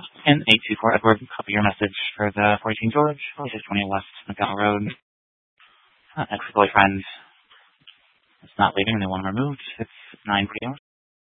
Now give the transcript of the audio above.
And 824 Edward, copy your message for the 14 George, 4620 West McDowell Road. Ex-boyfriend is not leaving, they want him removed. It's 9 p.m.